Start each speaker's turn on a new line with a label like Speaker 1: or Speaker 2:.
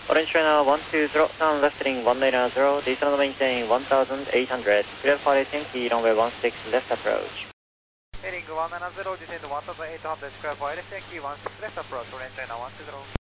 Speaker 1: Orange China 120, down left heading 1890, descend maintain 1800, clear for AT&T, runway 16 left approach.
Speaker 2: Heading 190, descend 1800, clear for AT&T 16 left approach, Orange China 120.